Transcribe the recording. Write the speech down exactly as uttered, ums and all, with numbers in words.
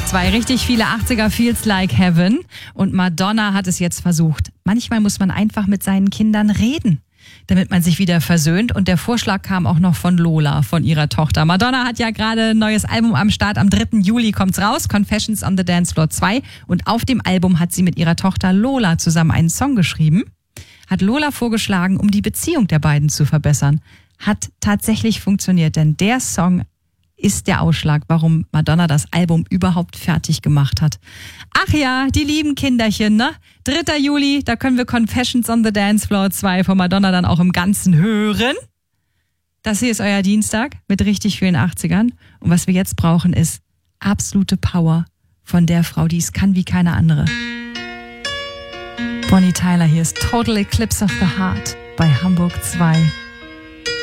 zwei. Richtig viele achtziger Feels Like Heaven. Und Madonna hat es jetzt versucht. Manchmal muss man einfach mit seinen Kindern reden, damit man sich wieder versöhnt. Und der Vorschlag kam auch noch von Lola, von ihrer Tochter. Madonna hat ja gerade ein neues Album am Start. Am dritten Juli kommt's raus, Confessions on the Dance Floor zwei. Und auf dem Album hat sie mit ihrer Tochter Lola zusammen einen Song geschrieben. Hat Lola vorgeschlagen, um die Beziehung der beiden zu verbessern. Hat tatsächlich funktioniert, denn der Song ist der Ausschlag, warum Madonna das Album überhaupt fertig gemacht hat. Ach ja, die lieben Kinderchen, ne? dritter Juli, da können wir Confessions on the Dance Floor zwei von Madonna dann auch im Ganzen hören. Das hier ist euer Dienstag mit richtig vielen achtzigern. Und was wir jetzt brauchen, ist absolute Power von der Frau, die es kann wie keine andere. Bonnie Tyler, hier ist Total Eclipse of the Heart bei Hamburg zwei.